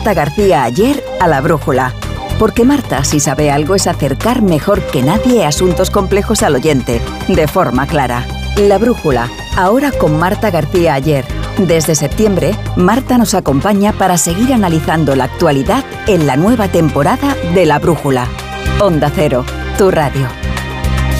Marta García Aller a La Brújula. Porque Marta, si sabe algo, es acercar mejor que nadie asuntos complejos al oyente, de forma clara. La Brújula, ahora con Marta García Aller. Desde septiembre, Marta nos acompaña para seguir analizando la actualidad en la nueva temporada de La Brújula. Onda Cero, tu radio.